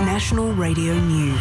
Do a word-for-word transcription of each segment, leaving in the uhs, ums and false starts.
National Radio News.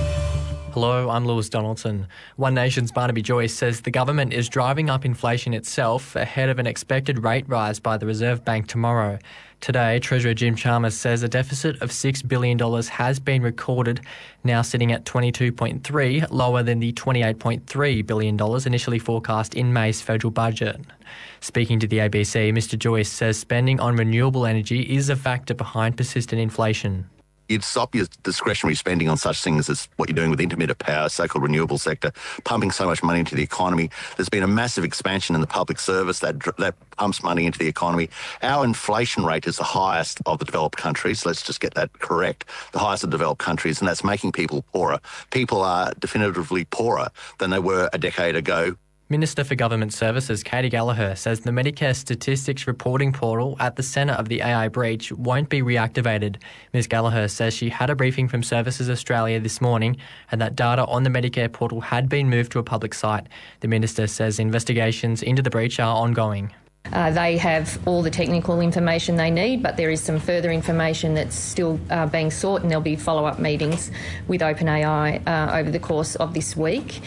Hello, I'm Lewis Donaldson. One Nation's Barnaby Joyce says the government is driving up inflation itself ahead of an expected rate rise by the Reserve Bank tomorrow. Today, Treasurer Jim Chalmers says a deficit of six billion dollars has been recorded, now sitting at twenty-two point three, lower than the twenty-eight point three billion dollars initially forecast in May's federal budget. Speaking to the A B C, Mr Joyce says spending on renewable energy is a factor behind persistent inflation. You'd stop your discretionary spending on such things as what you're doing with intermittent power, so-called renewable sector, pumping so much money into the economy. There's been a massive expansion in the public service that that pumps money into the economy. Our inflation rate is the highest of the developed countries. Let's just get that correct. The highest of developed countries, and that's making people poorer. People are definitively poorer than they were a decade ago. Minister for Government Services Katie Gallagher says the Medicare Statistics Reporting Portal at the centre of the A I breach won't be reactivated. Ms Gallagher says she had a briefing from Services Australia this morning and that data on the Medicare portal had been moved to a public site. The minister says investigations into the breach are ongoing. Uh, they have all the technical information they need, but there is some further information that's still uh, being sought, and there'll be follow-up meetings with OpenAI uh, over the course of this week.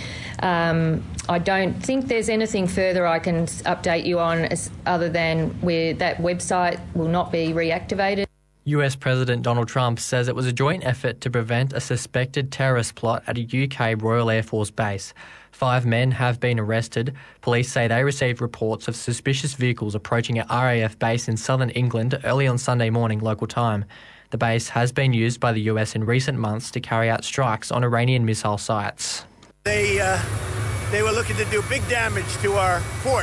Um, I don't think there's anything further I can update you on as, other than where that website will not be reactivated. U S President Donald Trump says it was a joint effort to prevent a suspected terrorist plot at a U K Royal Air Force base. Five men have been arrested. Police say they received reports of suspicious vehicles approaching an R A F base in southern England early on Sunday morning local time. The base has been used by the U S in recent months to carry out strikes on Iranian missile sites. They, uh, they were looking to do big damage to our port,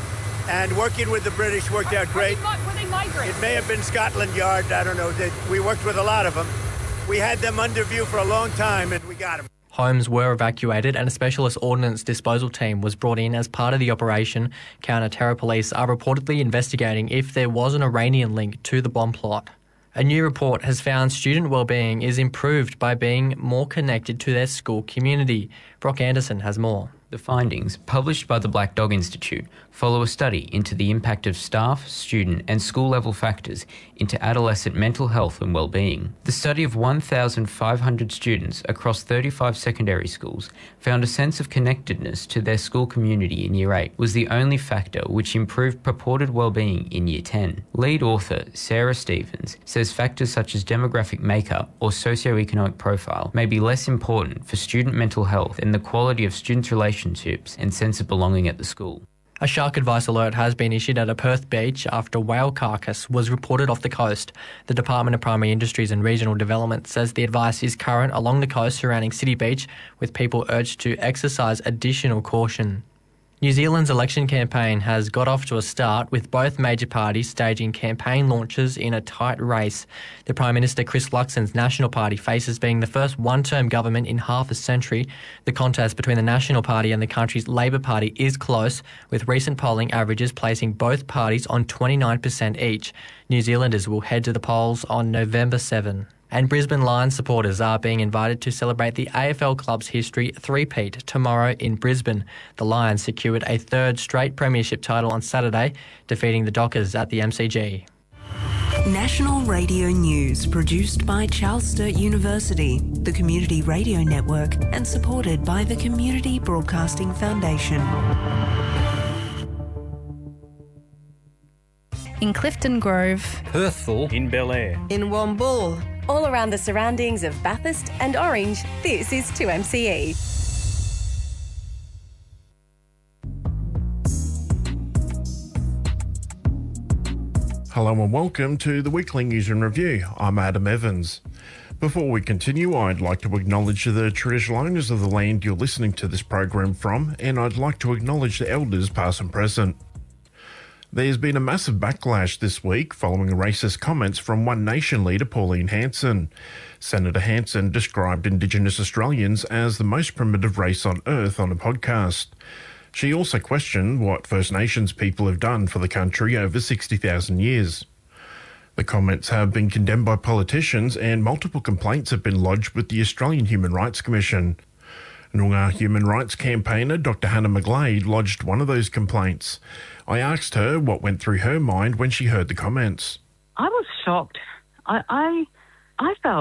and working with the British worked out great. Were they migrants? It may have been Scotland Yard, I don't know. They, we worked with a lot of them. We had them under view for a long time, and we got them. Homes were evacuated and a specialist ordnance disposal team was brought in as part of the operation. Counter-terror police are reportedly investigating if there was an Iranian link to the bomb plot. A new report has found student wellbeing is improved by being more connected to their school community. Brock Anderson has more. The findings, published by the Black Dog Institute, follow a study into the impact of staff, student and school-level factors into adolescent mental health and well-being. The study of one thousand five hundred students across thirty-five secondary schools found a sense of connectedness to their school community in Year eight was the only factor which improved purported well-being in Year ten. Lead author Sarah Stevens says factors such as demographic makeup or socioeconomic profile may be less important for student mental health than the quality of students' relationships and sense of belonging at the school. A shark advice alert has been issued at a Perth beach after a whale carcass was reported off the coast. The Department of Primary Industries and Regional Development says the advice is current along the coast surrounding City Beach, with people urged to exercise additional caution. New Zealand's election campaign has got off to a start, with both major parties staging campaign launches in a tight race. The Prime Minister Chris Luxon's National Party faces being the first one-term government in half a century. The contest between the National Party and the country's Labor Party is close, with recent polling averages placing both parties on twenty-nine percent each. New Zealanders will head to the polls on November seventh. And Brisbane Lions supporters are being invited to celebrate the A F L club's history three-peat tomorrow in Brisbane. The Lions secured a third straight premiership title on Saturday, defeating the Dockers at the M C G. National Radio News, produced by Charles Sturt University, the Community Radio Network, and supported by the Community Broadcasting Foundation. In Clifton Grove, Perthville, in Bel Air, in Wombull, all around the surroundings of Bathurst and Orange, this is two M C E. Hello and welcome to the Weekly News and Review. I'm Adam Evans. Before we continue, I'd like to acknowledge the traditional owners of the land you're listening to this program from, and I'd like to acknowledge the elders past and present. There's been a massive backlash this week following racist comments from One Nation leader Pauline Hanson. Senator Hanson described Indigenous Australians as the most primitive race on earth on a podcast. She also questioned what First Nations people have done for the country over sixty thousand years. The comments have been condemned by politicians, and multiple complaints have been lodged with the Australian Human Rights Commission. Noongar human rights campaigner Doctor Hannah McGlade lodged one of those complaints. I asked her what went through her mind when she heard the comments. I was shocked. I I, I felt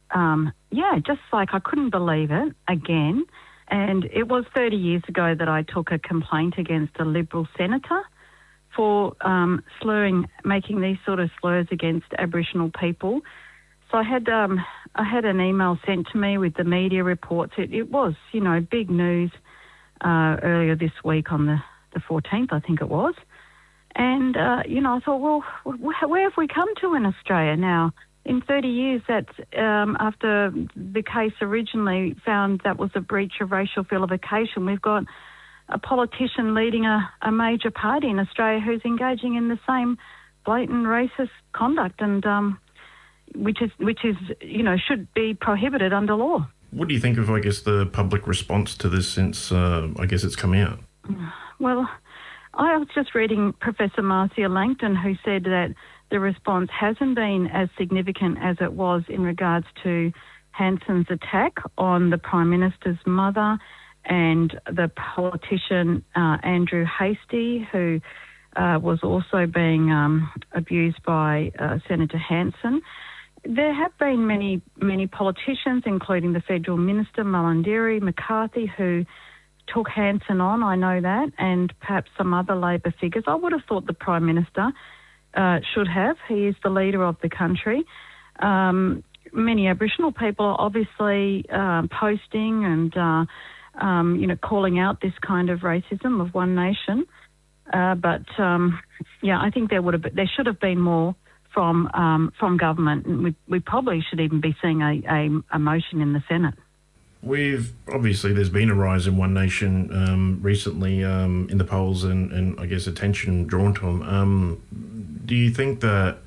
um, yeah, just like I couldn't believe it again. And it was thirty years ago that I took a complaint against a Liberal senator for um, slurring, making these sort of slurs against Aboriginal people. So I had um, I had an email sent to me with the media reports. It, it was, you know, big news uh, earlier this week on the, the fourteenth, I think it was. And, uh, you know, I thought, well, wh- where have we come to in Australia now? In thirty years, that's um, after the case originally found that was a breach of racial vilification, we've got a politician leading a, a major party in Australia who's engaging in the same blatant racist conduct, and um, which is which is you know should be prohibited under law. What do you think of, I guess, the public response to this since uh, I guess it's come out? Well, I was just reading Professor Marcia Langton, who said that the response hasn't been as significant as it was in regards to Hanson's attack on the Prime Minister's mother and the politician uh, Andrew Hastie, who uh, was also being um, abused by uh, Senator Hanson. There have been many, many politicians, including the Federal Minister, Mullindiri, McCarthy, who took Hanson on, I know that, and perhaps some other Labor figures. I would have thought the Prime Minister uh, should have. He is the leader of the country. Um, many Aboriginal people are obviously uh, posting and, uh, um, you know, calling out this kind of racism of one nation. Uh, but, um, yeah, I think there would have been, there should have been more from um, from government. And we, we probably should even be seeing a, a, a motion in the Senate. We've obviously there's been a rise in One Nation um, recently um, in the polls, and, and I guess attention drawn to them. Um, do you think that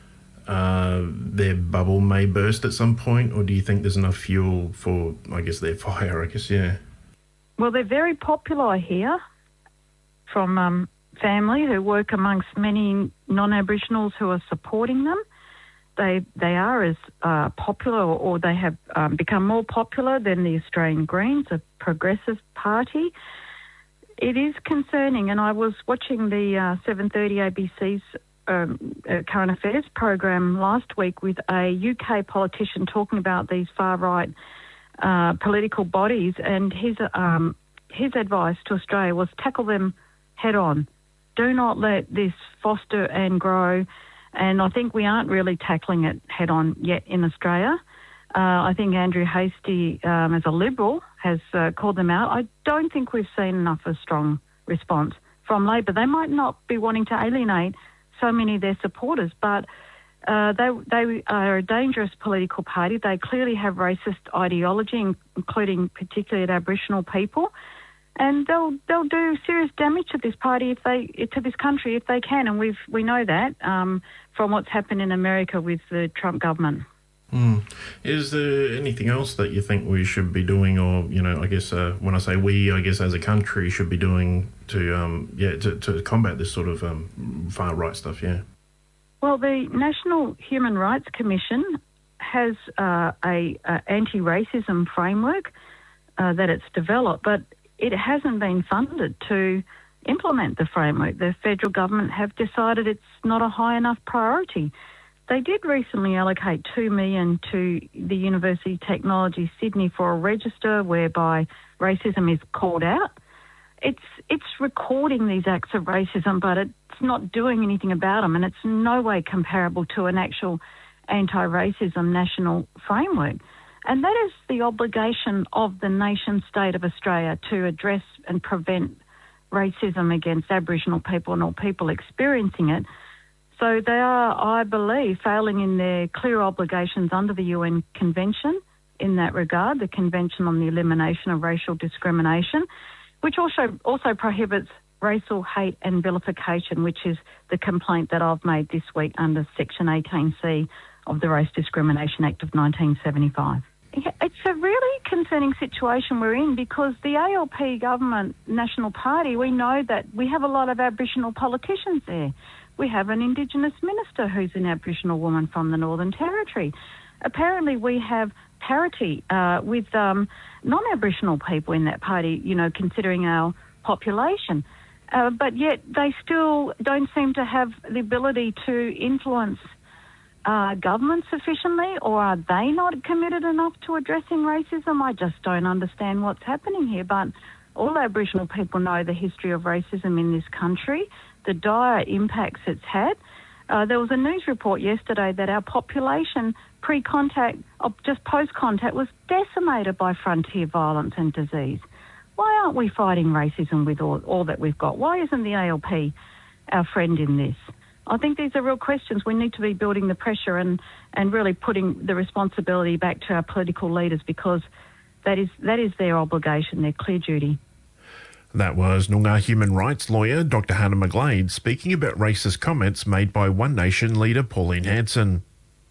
uh, their bubble may burst at some point, or do you think there's enough fuel for, I guess, their fire? I guess, yeah. Well, they're very popular here from um, family who work amongst many non-Aboriginals who are supporting them. They they are as uh, popular, or they have um, become more popular than the Australian Greens, a progressive party. It is concerning, and I was watching the uh, seven thirty A B C's um, uh, current affairs program last week with a U K politician talking about these far-right uh, political bodies, and his um, his advice to Australia was tackle them head-on. Do not let this foster and grow. And I think we aren't really tackling it head-on yet in Australia. Uh, I think Andrew Hastie, um, as a Liberal, has uh, called them out. I don't think we've seen enough of a strong response from Labor. They might not be wanting to alienate so many of their supporters, but uh, they they are a dangerous political party. They clearly have racist ideology, including particularly at Aboriginal people. And they'll they'll do serious damage to this party if they to this country if they can, and we've we know that um, from what's happened in America with the Trump government. Mm. Is there anything else that you think we should be doing, or you know, I guess uh, when I say we, I guess as a country should be doing to um, yeah to, to combat this sort of um, far right stuff? Yeah. Well, the National Human Rights Commission has uh, a, a anti-racism framework uh, that it's developed, but it hasn't been funded to implement the framework. The federal government have decided it's not a high enough priority. They did recently allocate two million dollars to the University of Technology Sydney for a register whereby racism is called out. It's it's recording these acts of racism, but it's not doing anything about them, and it's in no way comparable to an actual anti-racism national framework. And that is the obligation of the nation state of Australia to address and prevent racism against Aboriginal people and all people experiencing it. So they are, I believe, failing in their clear obligations under the U N Convention in that regard, the Convention on the Elimination of Racial Discrimination, which also also prohibits racial hate and vilification, which is the complaint that I've made this week under Section eighteen C of the Race Discrimination Act of nineteen seventy-five. It's a really concerning situation we're in because the A L P government National Party, we know that we have a lot of Aboriginal politicians there. We have an Indigenous minister who's an Aboriginal woman from the Northern Territory. Apparently we have parity uh, with um, non-Aboriginal people in that party, you know, considering our population. Uh, but yet they still don't seem to have the ability to influence uh, government sufficiently, or are they not committed enough to addressing racism? I just don't understand what's happening here. But all Aboriginal people know the history of racism in this country, the dire impacts it's had. Uh, there was a news report yesterday that our population pre-contact, or just post-contact, was decimated by frontier violence and disease. Why aren't we fighting racism with all, all that we've got? Why isn't the A L P our friend in this? I think these are real questions. We need to be building the pressure and, and really putting the responsibility back to our political leaders, because that is that is their obligation, their clear duty. That was Noongar human rights lawyer Doctor Hannah McGlade speaking about racist comments made by One Nation leader Pauline Hanson.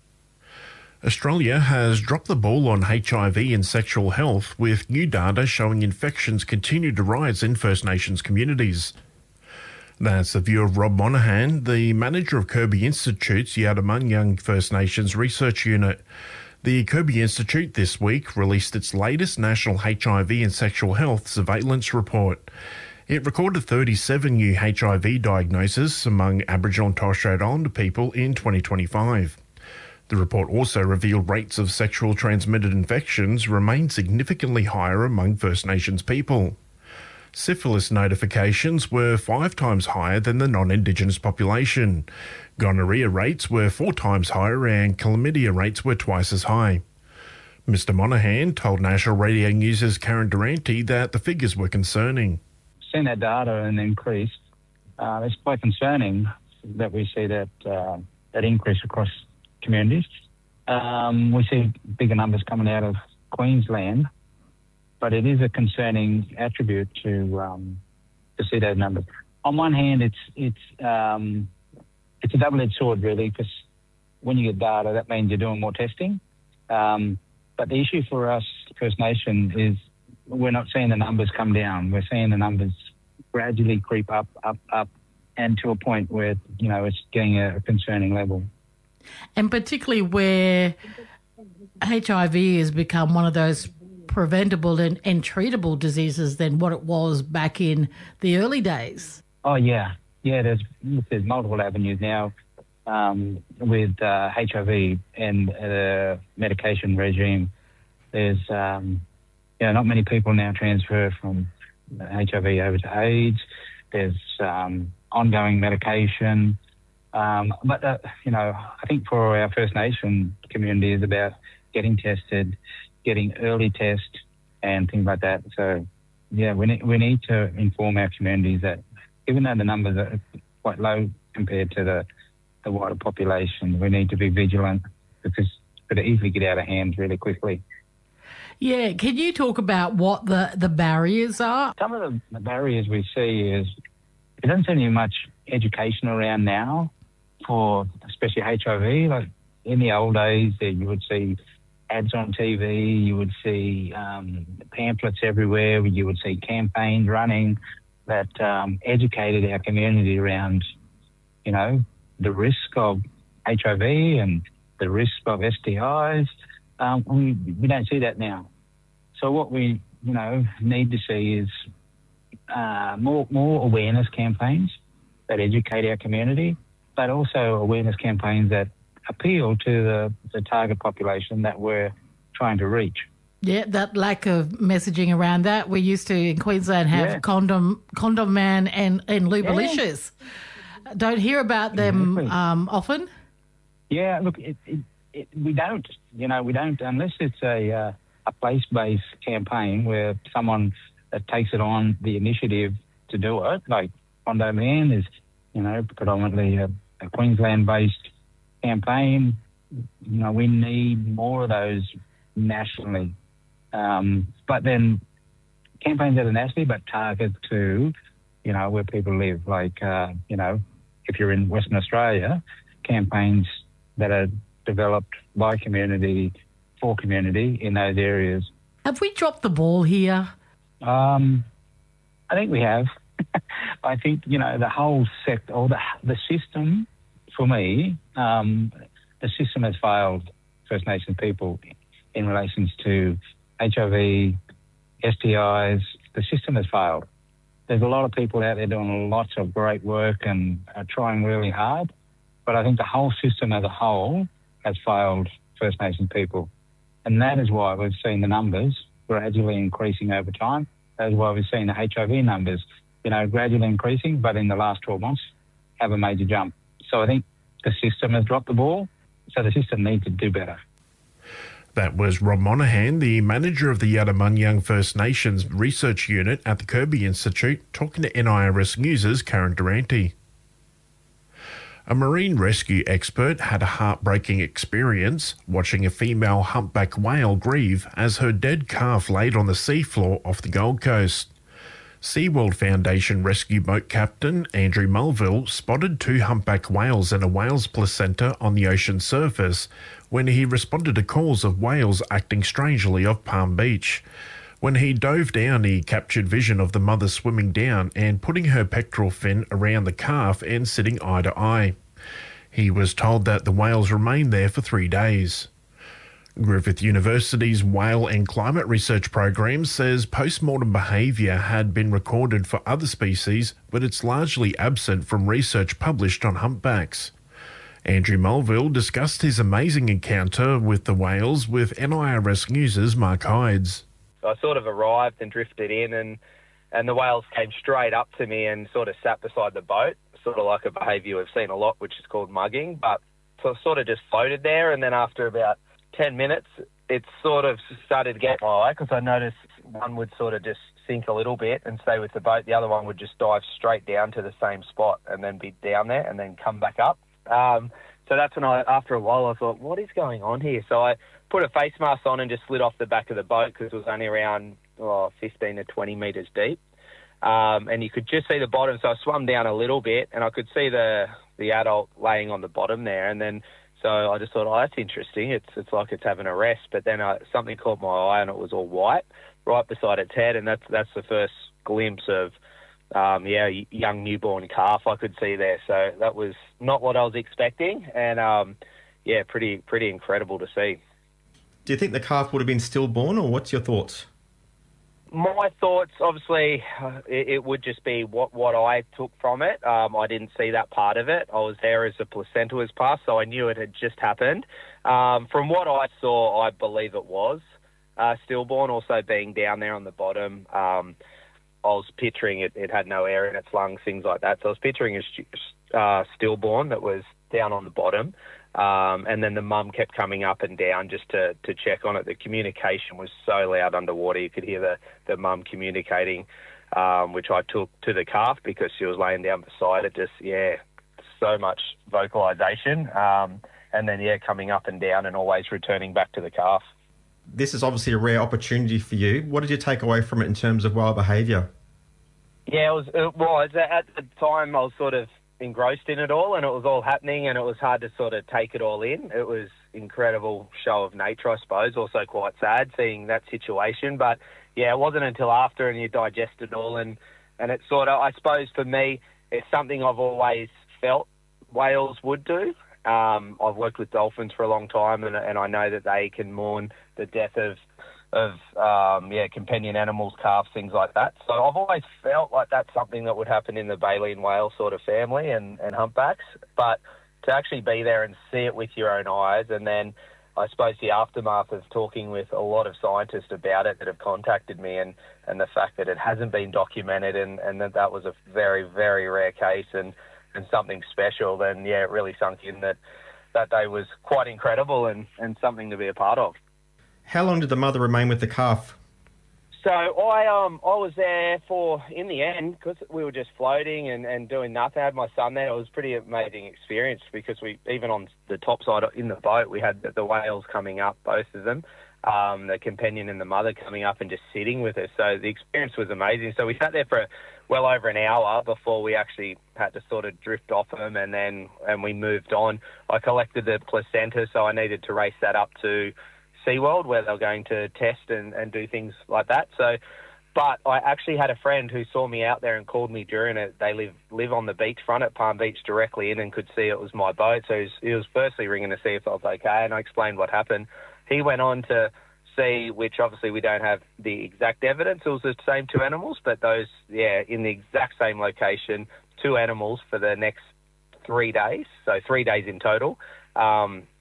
Australia has dropped the ball on H I V and sexual health, with new data showing infections continue to rise in First Nations communities. That's the view of Rob Monaghan, the manager of Kirby Institute's Yadamanyang First Nations Research Unit. The Kirby Institute this week released its latest national H I V and sexual health surveillance report. It recorded thirty-seven new H I V diagnoses among Aboriginal and Torres Strait Islander people in twenty twenty-five. The report also revealed rates of sexual transmitted infections remain significantly higher among First Nations people. Syphilis notifications were five times higher than the non-Indigenous population. Gonorrhea rates were four times higher and chlamydia rates were twice as high. Mister Monaghan told National Radio News' Karen Durante that the figures were concerning. Seeing that data and increase, uh, it's quite concerning that we see that uh, that increase across communities. Um, we see bigger numbers coming out of Queensland, but it is a concerning attribute to um, to see those numbers. On one hand, it's it's um, it's a double-edged sword, really, because when you get data, that means you're doing more testing. Um, but the issue for us, First Nation, is we're not seeing the numbers come down. We're seeing the numbers gradually creep up, up, up, and to a point where, you know, it's getting a concerning level. And particularly where H I V has become one of those preventable and, and treatable diseases than what it was back in the early days. Oh, yeah. Yeah, there's there's multiple avenues now um, with uh, H I V and the medication regime. There's, um, you know, not many people now transfer from H I V over to AIDS. There's um, ongoing medication. Um, but, uh, you know, I think for our First Nation community is about getting tested, getting early tests and things like that. So, yeah, we need, we need to inform our communities that even though the numbers are quite low compared to the, the wider population, we need to be vigilant because it could easily get out of hand really quickly. Yeah, can you talk about what the, the barriers are? Some of the, the barriers we see is there doesn't seem to be much education around now for especially H I V. Like in the old days, you would see ads on T V, you would see um, pamphlets everywhere, you would see campaigns running that um, educated our community around, you know, the risk of H I V and the risk of S T Is. Um, we, we don't see that now. So what we, you know, need to see is uh, more more awareness campaigns that educate our community, but also awareness campaigns that appeal to the, the target population that we're trying to reach. Yeah, that lack of messaging around that. We used to, in Queensland, have yeah. Condom Condom Man and, and Lubalicious. Yeah. Don't hear about them exactly. um, often? Yeah, look, it, it, it, we don't. You know, we don't, unless it's a, uh, a place-based campaign where someone that takes it on the initiative to do it, like Condom Man is, you know, predominantly a, a Queensland-based campaign. You know, we need more of those nationally. Um, but then campaigns that are nationally but target to, you know, where people live. Like, uh, you know, if you're in Western Australia, campaigns that are developed by community, for community in those areas. Have we dropped the ball here? Um, I think we have. I think, you know, the whole sector, or the, the system, for me, um, the system has failed First Nations people in relation to H I V, S T Is. The system has failed. There's a lot of people out there doing lots of great work and are trying really hard, but I think the whole system as a whole has failed First Nations people. And that is why we've seen the numbers gradually increasing over time. That is why we've seen the H I V numbers, you know, gradually increasing, but in the last twelve months have a major jump. So I think the system has dropped the ball, so the system needs to do better. That was Rob Monaghan, the manager of the Yadamunyang First Nations Research Unit at the Kirby Institute, talking to N I R S News' Karen Durante. A marine rescue expert had a heartbreaking experience watching a female humpback whale grieve as her dead calf laid on the seafloor off the Gold Coast. SeaWorld Foundation rescue boat captain Andrew Mulville spotted two humpback whales and a whale's placenta on the ocean surface when he responded to calls of whales acting strangely off Palm Beach. When he dove down, he captured vision of the mother swimming down and putting her pectoral fin around the calf and sitting eye to eye. He was told that the whales remained there for three days. Griffith University's Whale and Climate Research Program says post-mortem behaviour had been recorded for other species, but it's largely absent from research published on humpbacks. Andrew Mulville discussed his amazing encounter with the whales with N I R S News' Mark Hydes. I sort of arrived and drifted in, and, and the whales came straight up to me and sort of sat beside the boat, sort of like a behaviour we've seen a lot, which is called mugging, but so sort of just floated there, and then after about ten minutes, it sort of started to get my eye because I noticed one would sort of just sink a little bit and stay with the boat. The other one would just dive straight down to the same spot and then be down there and then come back up. Um, so that's when I, after a while, I thought, what is going on here? So I put a face mask on and just slid off the back of the boat because it was only around oh, fifteen to twenty metres deep. Um, and you could just see the bottom. So I swam down a little bit and I could see the, the adult laying on the bottom there. And then so I just thought, oh, that's interesting. It's it's like it's having a rest. But then uh, something caught my eye and it was all white right beside its head. And that's, that's the first glimpse of, um, yeah, young newborn calf I could see there. So that was not what I was expecting. And, um, yeah, pretty pretty incredible to see. Do you think the calf would have been stillborn, or what's your thoughts? My thoughts, obviously, uh, it, it would just be what, what I took from it. Um, I didn't see that part of it. I was there as the placenta was passed, so I knew it had just happened. Um, from what I saw, I believe it was uh, stillborn, also being down there on the bottom. Um, I was picturing it, it had no air in its lungs, things like that. So I was picturing a uh, stillborn that was down on the bottom. Um, and then the mum kept coming up and down just to, to check on it. The communication was so loud underwater. You could hear the, the mum communicating, um, which I took to the calf because she was laying down beside it. Just, yeah, so much vocalisation. Um, and then, yeah, coming up and down and always returning back to the calf. This is obviously a rare opportunity for you. What did you take away from it in terms of wild behaviour? Yeah, it was, it was. At the time, I was sort of engrossed in it all, and it was all happening, and it was hard to sort of take it all in. It was incredible show of nature, I suppose. Also quite sad seeing that situation, but yeah, it wasn't until after and you digest it all, and and it sort of, I suppose for me, it's something I've always felt whales would do. Um, I've worked with dolphins for a long time, and and I know that they can mourn the death of of um, yeah companion animals, calves, things like that. So I've always felt like that's something that would happen in the baleen whale sort of family and, and humpbacks. But to actually be there and see it with your own eyes, and then I suppose the aftermath of talking with a lot of scientists about it that have contacted me, and, and the fact that it hasn't been documented, and, and that that was a very, very rare case and, and something special, then yeah, it really sunk in that that day was quite incredible and, and something to be a part of. How long did the mother remain with the calf? So I um I was there for, in the end, because we were just floating and, and doing nothing. I had my son there. It was a pretty amazing experience because we, even on the top side in the boat, we had the, the whales coming up, both of them, um, the companion and the mother coming up and just sitting with us. So the experience was amazing. So we sat there for well over an hour before we actually had to sort of drift off them, and then and we moved on. I collected the placenta, so I needed to race that up to SeaWorld, where they were going to test and, and do things like that. So, but I actually had a friend who saw me out there and called me during it. They live live on the beachfront at Palm Beach directly in, and could see it was my boat. So he was, he was firstly ringing to see if I was okay, and I explained what happened. He went on to see, which obviously we don't have the exact evidence, it was the same two animals, but those, yeah, in the exact same location, two animals for the next three days, so three days in total, um,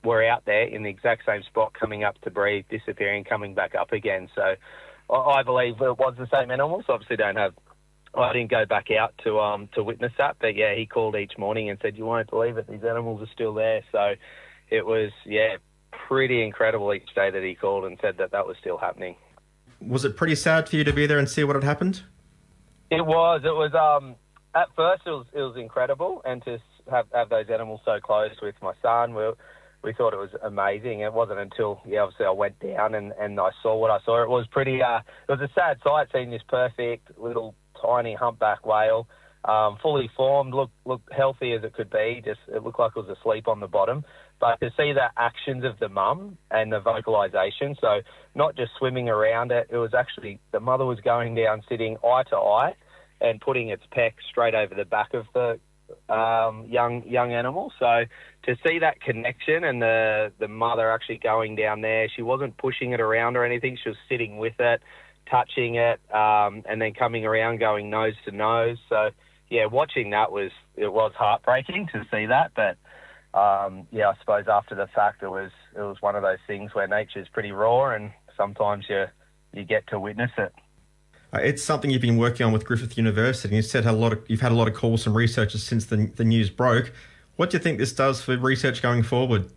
were out there in the exact same spot, coming up to breathe, disappearing, coming back up again. So I, I believe it was the same animals. Obviously don't have, I didn't go back out to um to witness that, but yeah, he called each morning and said, you won't believe it, these animals are still there. So it was, yeah, pretty incredible each day that he called and said that that was still happening. Was it pretty sad for you to be there and see what had happened? It was. It was. Um, at first, it was it was incredible, and to have have those animals so close with my son, we we thought it was amazing. It wasn't until yeah, obviously I went down and, and I saw what I saw. It was pretty. Uh, it was a sad sight seeing this perfect little tiny humpback whale, um, fully formed, look look healthy as it could be. Just it looked like it was asleep on the bottom. But to see the actions of the mum and the vocalisation, so not just swimming around it, it was actually the mother was going down, sitting eye to eye, and putting its peck straight over the back of the um, young young animal. So to see that connection and the the mother actually going down there, she wasn't pushing it around or anything. She was sitting with it, touching it, um, and then coming around, going nose to nose. So yeah, watching that was it was heartbreaking to see that, but. Um, yeah, I suppose after the fact, it was it was one of those things where nature's pretty raw, and sometimes you you get to witness it. Uh, it's something you've been working on with Griffith University. You said a lot of, you've had a lot of calls from researchers since the the news broke. What do you think this does for research going forward?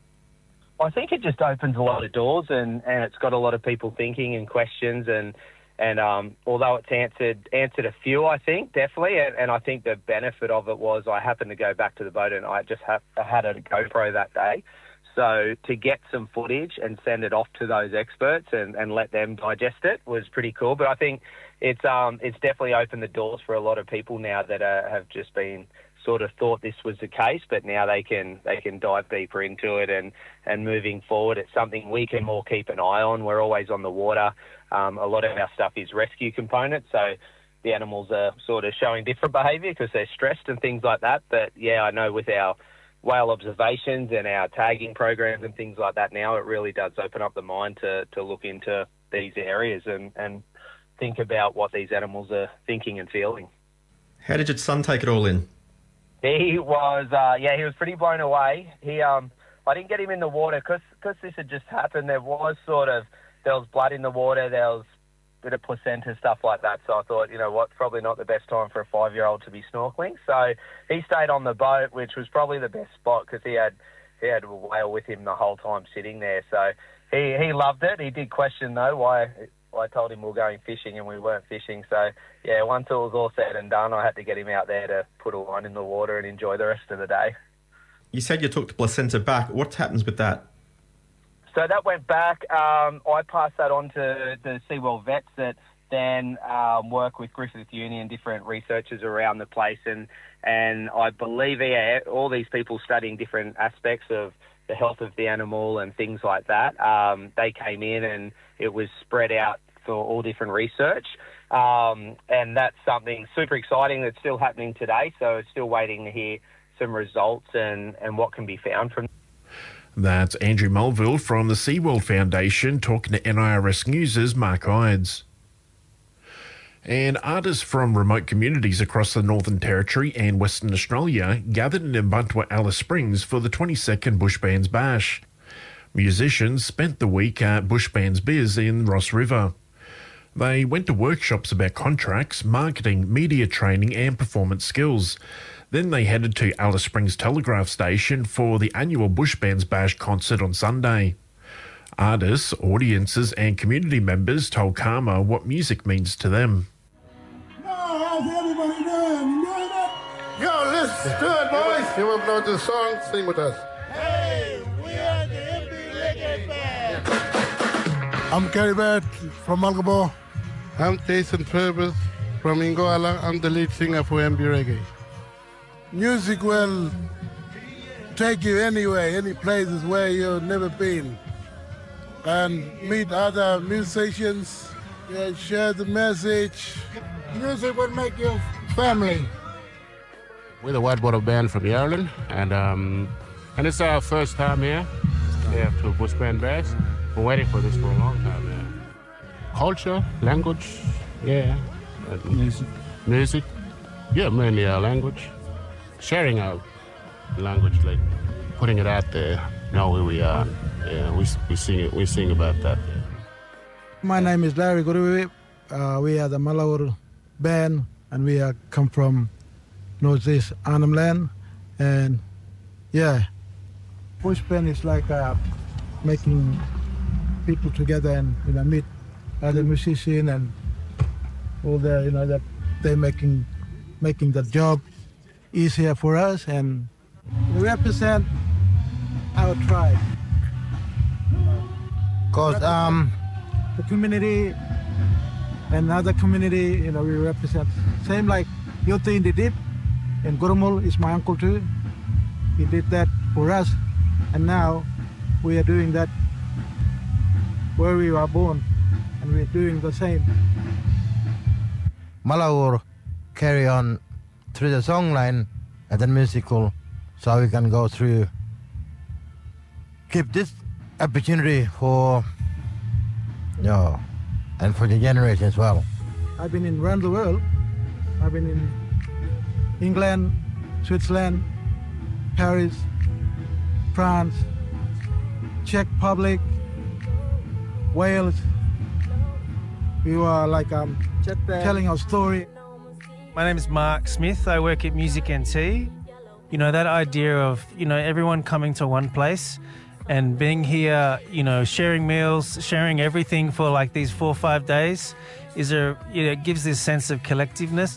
I think it just opens a lot of doors, and, and it's got a lot of people thinking and questions, and and um, although it's answered answered a few, I think, definitely, and, and I think the benefit of it was I happened to go back to the boat and I just have, I had a GoPro that day. So to get some footage and send it off to those experts and, and let them digest it was pretty cool. But I think it's um it's definitely opened the doors for a lot of people now that uh, have just been sort of thought this was the case, but now they can they can dive deeper into it, and, and moving forward, it's something we can more keep an eye on. We're always on the water. Um, a lot of our stuff is rescue components, so the animals are sort of showing different behaviour because they're stressed and things like that. But yeah, I know with our whale observations and our tagging programs and things like that now, it really does open up the mind to, to look into these areas and, and think about what these animals are thinking and feeling. How did your son take it all in? He was, uh, yeah, he was pretty blown away. He, um, I didn't get him in the water because this had just happened. There was sort of, there was blood in the water, there was a bit of placenta, stuff like that. So I thought, you know what, probably not the best time for a five-year-old to be snorkeling. So he stayed on the boat, which was probably the best spot because he had he had a whale with him the whole time sitting there. So he, he loved it. He did question, though, why I told him we were going fishing and we weren't fishing. So, yeah, once it was all said and done, I had to get him out there to put a line in the water and enjoy the rest of the day. You said you took the placenta back. What happens with that? So that went back. Um, I passed that on to the SeaWorld vets that then um, work with Griffith Uni and different researchers around the place. And, and I believe yeah, all these people studying different aspects of the health of the animal and things like that, um, they came in and it was spread out for all different research. Um, and that's something super exciting that's still happening today. So it's still waiting to hear some results and, and what can be found from. That's Andrew Mulville from the SeaWorld Foundation talking to N I R S News' Mark Ides. And artists from remote communities across the Northern Territory and Western Australia gathered in Ubuntu Alice Springs for the twenty-second Bush Bands Bash. Musicians spent the week at Bush Bands Biz in Ross River. They went to workshops about contracts, marketing, media training and performance skills. Then they headed to Alice Springs Telegraph Station for the annual Bush Bands Bash concert on Sunday. Artists, audiences and community members told Karma what music means to them. How's everybody doing? You doing it? Yo, let's do it, boys. You want to know the song? Sing with us. Hey, we are the M B Reggae Band. I'm Kerry Bird from Mulgabo. I'm Jason Purvis from Ingoala. I'm the lead singer for M B Reggae. Music will take you anywhere, any places where you've never been, and meet other musicians, yeah, share the message. Music will make you family. We're the White Water Band from Ireland, and um, and it's our first time here, here to Bush Band Bash. We're waiting for this for a long time, yeah. Culture, language, yeah. Music. Music, yeah, mainly our language. Sharing our language, like putting it out there, know who we are. Yeah, we we sing we sing about that. My name is Larry Gurui. Uh, we are the Malaur band, and we are come from Northeast Arnhem Land. And yeah, bush band is like uh, making people together and you know meet other musicians and all the you know that they're making making the job easier for us, and we represent our tribe. Cause um, the community and other community, you know, we represent. Same like Yoti in the Deep, and Gurumul is my uncle too. He did that for us, and now we are doing that where we were born, and we're doing the same. Malaur carry on through the songline and then musical, so we can go through. Keep this opportunity for, you know, and for the generation as well. I've been in around the world. I've been in England, Switzerland, Paris, France, Czech Republic, Wales. We were like um, telling our story. My name is Mark Smith. I work at Music N T. You know, that idea of, you know, everyone coming to one place and being here, you know, sharing meals, sharing everything for like these four or five days is a, you know, it gives this sense of collectiveness.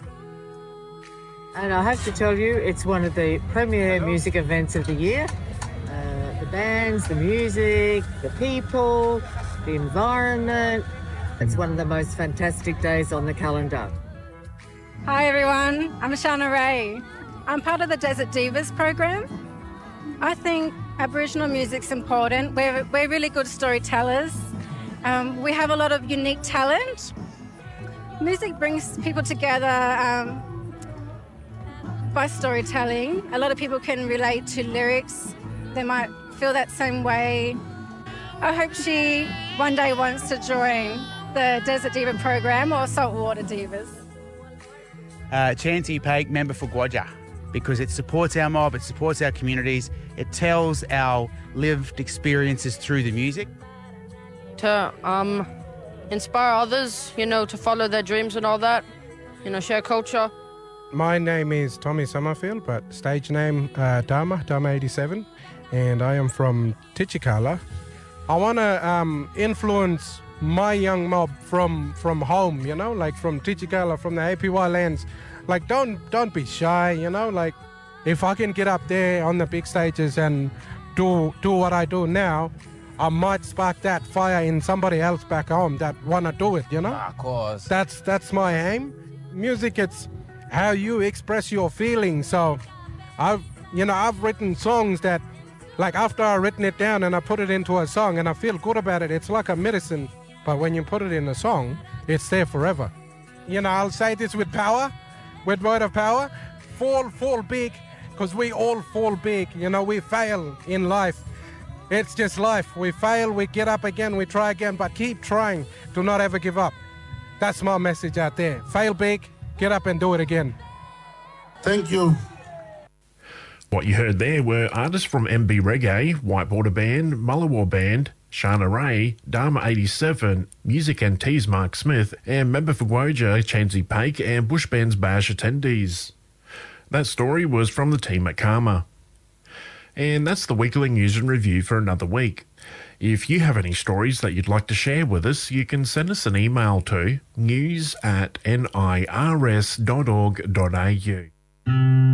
And I have to tell you, it's one of the premier music events of the year. Uh, the bands, the music, the people, the environment. It's one of the most fantastic days on the calendar. Hi everyone, I'm Shana Ray. I'm part of the Desert Divas program. I think Aboriginal music's important. We're, we're really good storytellers. Um, we have a lot of unique talent. Music brings people together um, by storytelling. A lot of people can relate to lyrics. They might feel that same way. I hope she one day wants to join the Desert Diva program or Saltwater Divas. Uh, Chanty Paik, member for Gwadja, because it supports our mob, it supports our communities, it tells our lived experiences through the music. To um, inspire others, you know, to follow their dreams and all that, you know, share culture. My name is Tommy Summerfield, but stage name uh, Dharma, Dharma eighty-seven, and I am from Tichikala. I want to um, influence my young mob from from home, you know, like from Tichikala, from the A P Y lands. Like, don't don't be shy, you know, like if I can get up there on the big stages and do do what I do now, I might spark that fire in somebody else back home that want to do it, you know? Of course. That's that's my aim. Music, it's how you express your feelings. So I've, you know, I've written songs that, like after I've written it down and I put it into a song and I feel good about it, it's like a medicine. But when you put it in a song, it's there forever. You know, I'll say this with power, with word of power, fall, fall big, because we all fall big. You know, we fail in life. It's just life. We fail, we get up again, we try again, but keep trying. Do not ever give up. That's my message out there. Fail big, get up and do it again. Thank you. What you heard there were artists from M B Reggae, White Border Band, Mullawar Band, Shana Ray, Dharma eighty-seven, Music N T's Mark Smith, and member for Gwadja, Chanty Paik, and Bush Band's Bash attendees. That story was from the team at Karma. And that's the weekly news and review for another week. If you have any stories that you'd like to share with us, you can send us an email to news at nirs dot org dot au.